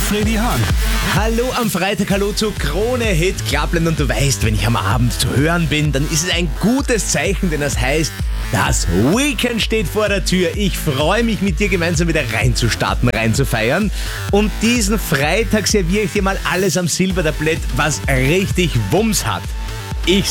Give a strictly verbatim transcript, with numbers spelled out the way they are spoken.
Freddy Hahn. Hallo am Freitag, hallo zu Krone Hit Clubland. Und du weißt, wenn ich am Abend zu hören bin, dann ist es ein gutes Zeichen, denn das heißt, das Weekend steht vor der Tür. Ich freue mich, mit dir gemeinsam wieder reinzustarten, reinzufeiern. Und diesen Freitag serviere ich dir mal alles am Silbertablett, was richtig Wumms hat. Ich